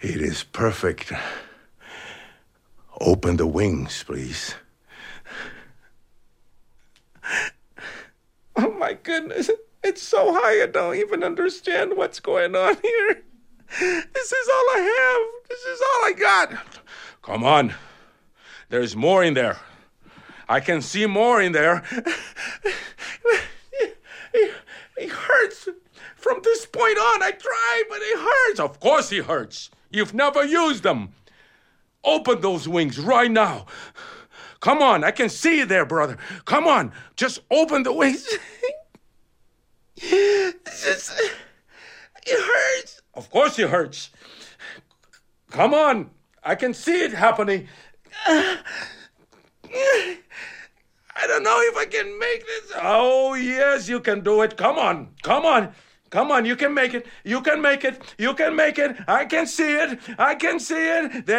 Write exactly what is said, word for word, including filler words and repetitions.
It is perfect. Open the wings, please. Oh, my goodness. It's so high I don't even understand what's going on here. This is all I have. This is all I got. Come on. There's more in there. I can see more in there. It, it, it hurts. From this point on, I try, but it hurts. Of course it hurts. You've never used them. Open those wings right now. Come on, I can see you there, brother. Come on, just open the wings. It's just, it hurts. Of course it hurts. Come on, I can see it happening. I don't know if I can make this. Oh, yes, you can do it. Come on, come on. Come on, you can make it. You can make it. You can make it. I can see it. I can see it. There